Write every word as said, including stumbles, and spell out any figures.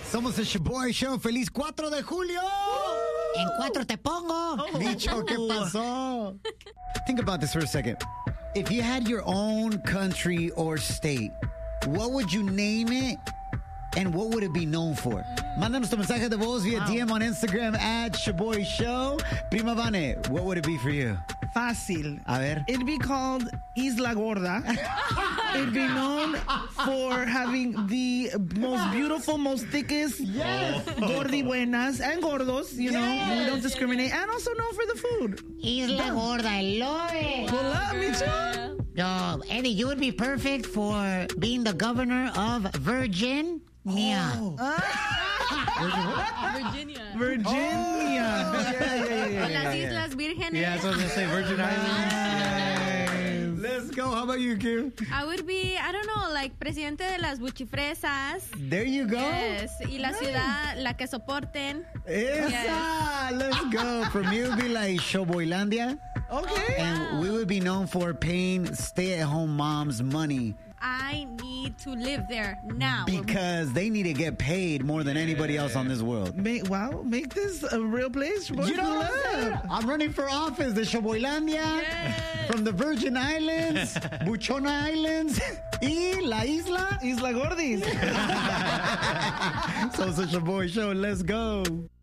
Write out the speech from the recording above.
Somos el Shaboy Show. ¡Feliz cuatro de julio! En cuatro te pongo. Bicho, ¿qué pasó? Think about this for a second. If you had your own country or state, what would you name it? And what would it be known for? Mándanos tu mensaje de voz via wow. D M on Instagram at Shaboy Show. Prima Vane, what would it be for you? Fácil. A ver. It'd be called Isla Gorda. It'd be known for having the most beautiful, most thickest yes. gordi buenas and gordos, you know, yes. we don't discriminate, and also known for the food. Isla Gorda, I love it. Pull up, me too. Yo, Eddie, you would be perfect for being the governor of Virgin. Oh. Virginia. Virginia. Oh, yeah, yeah, yeah, yeah, Las yeah, Islas Vírgenes. Yeah, that's what I was going to say. Virgin Islands. Yes. Let's go. How about you, Kim? I would be, I don't know, like presidente de las buchifresas. There you go. Yes. Y la ciudad, la que soporten. Esa. Yes. Let's go. From you, it would be like Showboylandia. Okay. And we would be known for paying stay-at-home moms money. I need to live there now. Because they need to get paid more than anybody yeah. else on this world. Make, wow, make this a real place. You know what I'm saying? I'm running for office. The Showboylandia, yes. from the Virgin Islands, Buchona Islands, y La Isla. Isla Gordis. So it's a Shaboy Show. Let's go.